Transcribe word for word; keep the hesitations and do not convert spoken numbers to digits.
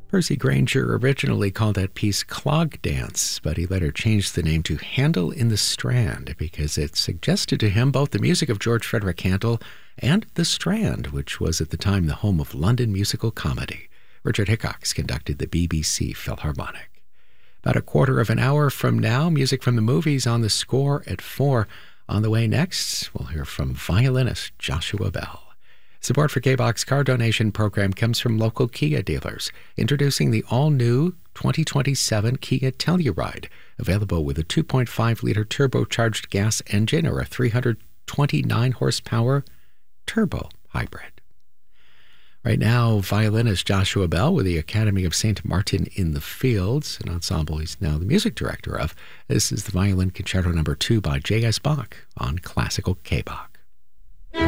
Percy Grainger originally called that piece Clog Dance, but he later changed the name to Handel in the Strand because it suggested to him both the music of George Frederick Handel and the Strand, which was at the time the home of London musical comedy. Richard Hickox conducted the B B C Philharmonic. About a quarter of an hour from now, music from the movies on the score at four. On the way next, we'll hear from violinist Joshua Bell. Support for K-Box car donation program comes from local Kia dealers, introducing the all-new twenty twenty-seven Kia Telluride, available with a two point five liter turbocharged gas engine or a three hundred twenty-nine horsepower turbo hybrid. Right now, violinist Joshua Bell with the Academy of Saint Martin in the Fields, an ensemble he's now the music director of. This is the Violin Concerto Number two by J S. Bach on Classical K-Box.